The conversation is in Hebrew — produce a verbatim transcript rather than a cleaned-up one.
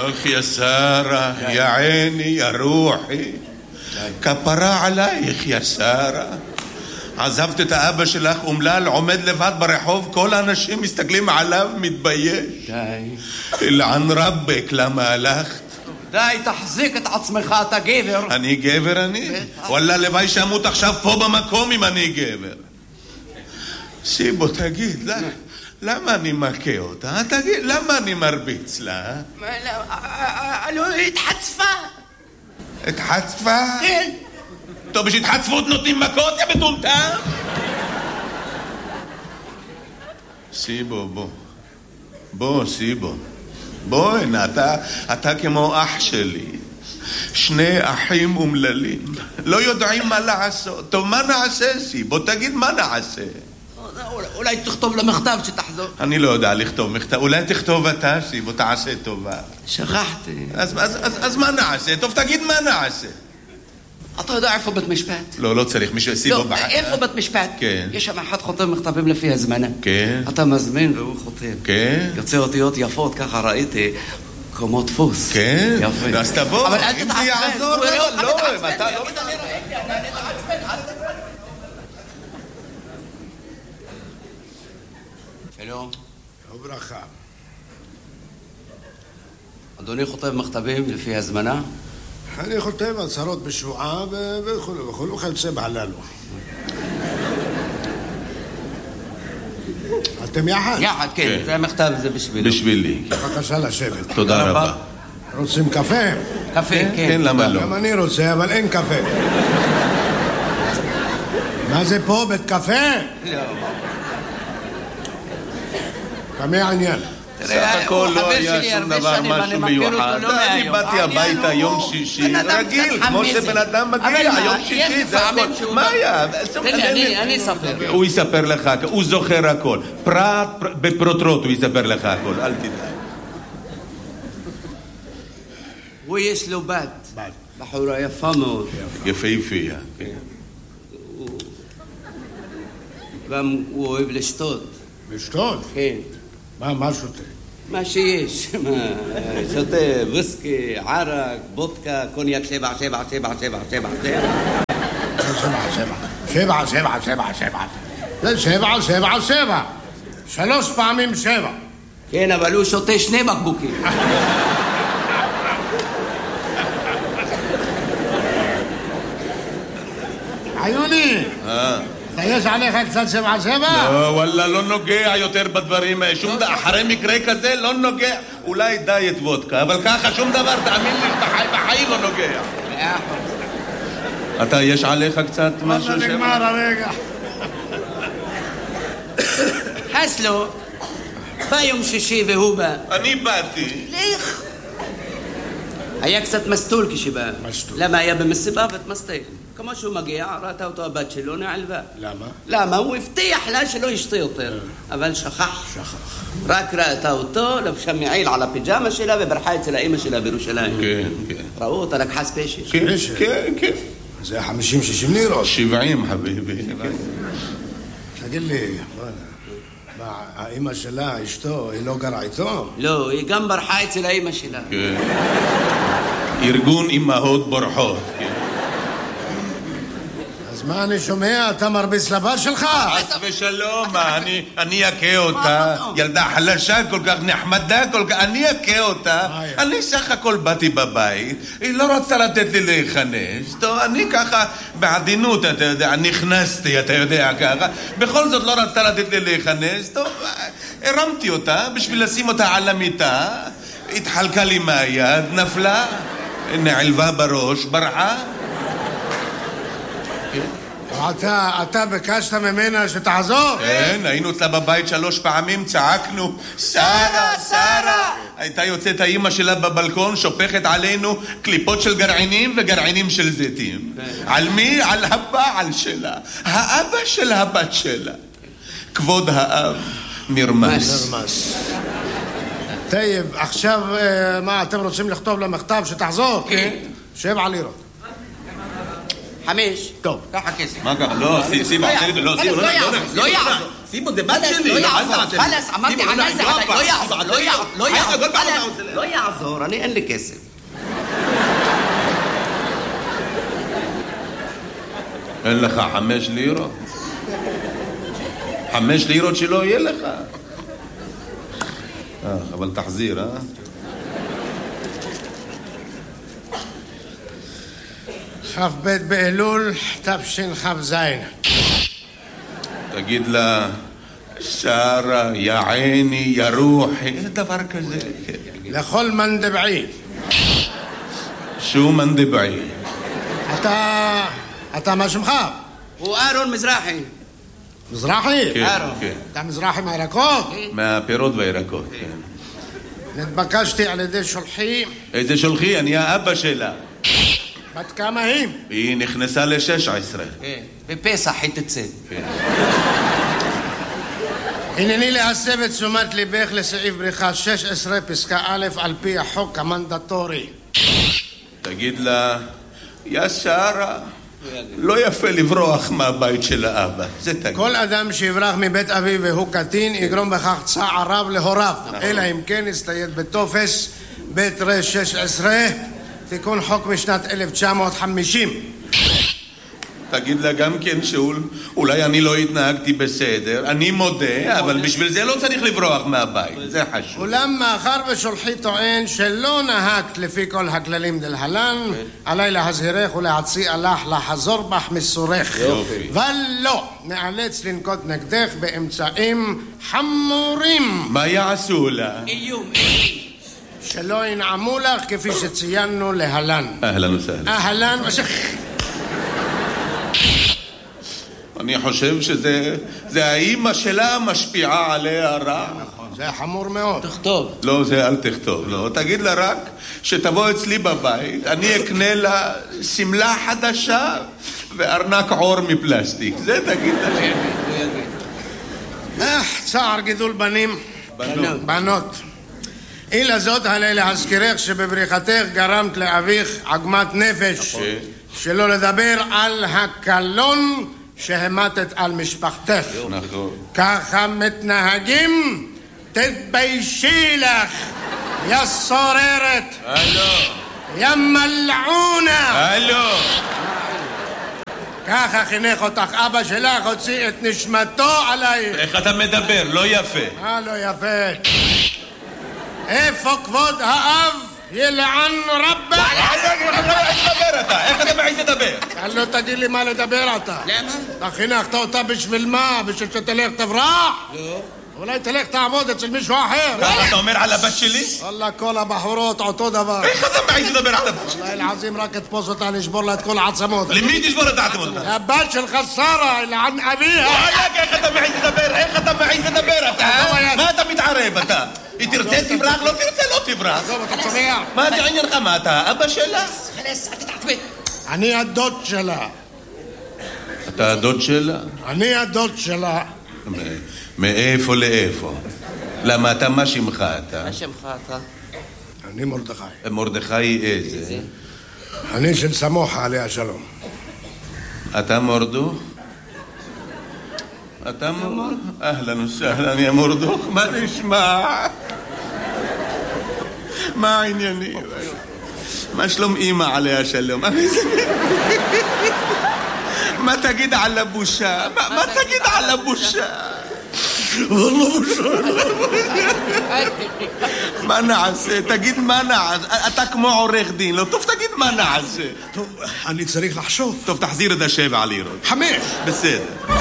אך יא שרה, יא עיני, יא רוחי, כפרה עלייך יא שרה. עזבת את האבא שלך אומלל, עומד לבד ברחוב, כל האנשים מסתכלים עליו, מתבייש. די. אלען רבק, למה הלכת? די, תחזיק את עצמך, אתה גבר. אני גבר אני? וואלה, לוואי שמות עכשיו פה במקום אם אני גבר. שיבו, תגיד, למה אני מכה אותה? תגיד, למה אני מרביץ לה? לא, התחצפה. התחצפה? כן. טוב, בשהתחצפות נותנים מכות, יא מטומטם? סיבו, בוא. בוא, סיבו. בוא, הנה, אתה, אתה כמו אח שלי. שני אחים אומללים. לא יודעים מה לעשות. טוב, מה נעשה, סיבו? תגיד, מה נעשה? אולי תכתוב למכתב שתחזור. אני לא יודע לכתוב מכתב. אולי תכתוב אתה, סיבו, תעשה טובה. שכחתי. אז, אז, אז, אז מה נעשה? טוב, תגיד מה נעשה. אתה יודע איפה בית משפט? לא, לא צריך מישהו סיבו לא, בחר. איפה בית משפט? כן. יש שם אחד חותם מכתבים לפי הזמנה. כן. אתה מזמין והוא חותם. כן. יוצא אותיות יפות, ככה ראיתי, כמו דפוס. כן. יפה. אז תבוא. אבל אל אם תתעצבן. זה יעזור, הוא יראה אותך לא, מתעצבן. אם אתה לא... שלום. וברכה. אדוני חותם מכתבים לפי הזמנה? אני חותם הצהרות בשבועה וכו' וכו' וכיוצא בהללו. אתם יחד? יחד, כן. זה המכתב, זה בשבילי. בשבילי. בבקשה לשבת. תודה רבה. רוצים קפה? קפה, כן. כן, למה לא? גם אני רוצה, אבל אין קפה. מה זה פה? בית קפה? לא. כמה העניין? סך הכל לא היה שום דבר משהו מיוחד. אני באתי הביתה יום שישי, רגיל, כמו שבן אדם מגיע, יום שישי, זה הכל. מה היה? אני אספר. הוא יספר לך, הוא זוכר הכל. פרט בפרוטרוט הוא יספר לך הכל, אל תדע. הוא יש לו בת. בת. בחורה יפה מאוד. יפהפייה. גם הוא אוהב לשתות. לשתות? כן. מה, מה שותה? מה שיש, שותה ויסקי, ערק, בודקה, קוניאק שבע, שבע, שבע, שבע, שבע, שבע. שבע, שבע, שבע, שבע, שבע. זה שבע, שבע, שבע. שלוש פעמים שבע. כן, אבל הוא שותה שני בקבוקים. עיוני! יש עליך קצת שבע שבע? לא, וואלה, לא נוגע יותר בדברים. שום דבר, אחרי מקרה כזה לא נוגע. אולי דיאט וודקה, אבל ככה שום דבר, תאמין לי, בחיים לא נוגע. אתה, יש עליך קצת משהו שבע? מה נגמר הרגע? חסלו, בא יום שישי והוא בא. אני באתי. לך. היה קצת מסטול כשבא. מסטול. למה היה במסיבה ותמסטל? כמו שהוא מגיע, ראתה אותו הבת שלו, נעלבה. למה? למה? הוא הבטיח לה שלא ישתה יותר. אבל שכח. שכח. רק ראתה אותו, לבשה מעיל על הפיג'מה שלה וברחה אצל האמא שלה בירושלים. כן, כן. ראו אותה, לקחה ספיישל. כן, כן, כן. זה חמישים שישים לירות. שבעים, חביבי. תגיד לי, מה, האמא שלה, אשתו, היא לא גרה איתו? לא, היא גם ברחה אצל האמא שלה. כן. ארגון אמהות בורחות, כן. אז מה אני שומע? אתה מרביץ לבת שלך? חס ושלום, אני אכה אותה. ילדה חלשה כל כך, נחמדה כל כך, אני אכה אותה. אני סך הכל באתי בבית, היא לא רצה לתת לי להיכנס. טוב, אני ככה בעדינות, אתה יודע, נכנסתי, אתה יודע ככה. בכל זאת לא רצתה לתת לי להיכנס. טוב, הרמתי אותה בשביל לשים אותה על המיטה. התחלקה לי מהיד, נפלה, נעלבה בראש, ברחה. אתה, אתה ביקשת ממנה שתעזור? כן, היינו אצלה בבית שלוש פעמים, צעקנו, שרה, שרה! הייתה יוצאת האמא שלה בבלקון, שופכת עלינו קליפות של גרעינים וגרעינים של זיתים. על מי? על הבעל שלה, האבא של הבת שלה. כבוד האב נרמס. נרמס. טייב, עכשיו מה, אתם רוצים לכתוב למכתב שתחזור? כן. שבע לירות. חמש. טוב. ככה כסף. מה ככה? לא, סיבה, לא, לא יעזור. סיבו, זה בת שלי. לא יעזור, חלס, אמרתי ענז, לא יעזור, לא יעזור, לא יעזור, לא יעזור, אני אין לי כסף. אין לך חמש לירות? חמש לירות שלא יהיה לך. אה, אבל תחזיר, אה? כ"ב באלול תשכ"ז. תגיד לה, שרה, יא עיני, יא רוחי, אין דבר כזה. לכל מנדבעי. שו מנדבעי? אתה... אתה מה שמך? הוא אהרון מזרחי. מזרחי? כן, אהרון. כן. אתה מזרחי מהירקות? מהפירות והירקות, כן. נתבקשתי על ידי שולחי. איזה שולחי? אני האבא שלה. בת כמה היא? היא נכנסה ל-שש עשרה. בפסח היא תצא. הנני להסב את תשומת ליבך לסעיף בריחה שש עשרה פסקה א' על פי החוק המנדטורי. תגיד לה, יא שרה, לא יפה לברוח מהבית של האבא. זה תגיד. כל אדם שיברח מבית אביו והוא קטין יגרום בכך צער רב להוריו, אלא אם כן יסתייד בטופס בית ר שש עשרה, תיקון חוק משנת אלף תשע מאות חמישים. תגיד לה גם כן שאולי אני לא התנהגתי בסדר, אני מודה, אבל בשביל זה לא צריך לברוח מהבית, זה חשוב. אולם מאחר ושולחי טוען שלא נהגת לפי כל הכללים דלהלן, עליי להזהירך ולהציע לך לחזור בך מסורך. יופי. ולא, נאלץ לנקוט נגדך באמצעים חמורים. מה יעשו לה? איום. שלא ינעמו לך כפי שציינו להלן. אהלן וסהלן. אהלן ושך. אני חושב שזה זה האימא שלה משפיעה עליה רע. זה חמור מאוד. תכתוב. לא, זה אל תכתוב, לא. תגיד לה רק שתבוא אצלי בבית, אני אקנה לה סמלה חדשה וארנק עור מפלסטיק. זה תגיד לה. אה, צער גידול בנים. בנות. בנות. אילה זאת עלי להזכירך שבבריחתך גרמת לאביך עגמת נפש. שלא לדבר על הקלון שהמתת על משפחתך. נכון. ככה מתנהגים? תתביישי לך, יא סוררת. הלו. יא מלעונה. הלו. ככה חינך אותך אבא שלך, הוציא את נשמתו עלייך. איך אתה מדבר? לא יפה. מה לא יפה? איפה כבוד האב? ילען רבה. איך תדבר אתה? איך אתה מעיז לדבר? לא תגיד לי מה לדבר אתה. למה? אתה חינכת אותה בשביל מה? בשביל שתלך תברח? לא. אולי תלך תעבוד אצל מישהו אחר. ככה אתה אומר על הבת שלי? וואלה, כל הבחורות אותו דבר. איך אתה מעיז לדבר על הבת שלי? וואלה, אלעזים רק תתפוס אותה, נשבור לה את כל העצמות. למי תשבור את העצמות? הבת שלך שרה, אלען אביה. וואלה, איך אתה מעיז לדבר? איך אתה מעיז לדבר אתה? מה אתה מתערב אתה? היא תרצה תברח, לא תרצה לא תברח. עזוב, אתה שומע? מה זה עניינך? מה אתה? אבא שלה? חלס, אל תתעצבן. אני הדוד שלה. אתה הדוד שלה? אני הדוד שלה. מאיפה לאיפה? למה אתה, מה שמך אתה? מה שמך אתה? אני מרדכי. מרדכי איזה? אני של סמוחה עליה שלום. אתה מורדוך? אתה מורדוך? אהלן וסהלן יא מורדוך, מה נשמע? מה העניינים? מה שלום אמא עליה שלום? מה תגיד על הבושה? מה תגיד על הבושה? والله בושה. מה נעשה? תגיד מה נעשה? אתה כמו עורך דין, לא טוב תגיד מה נעשה. טוב, אני צריך לחשוב. טוב, תחזיר את השבע לירות. חמש. בסדר.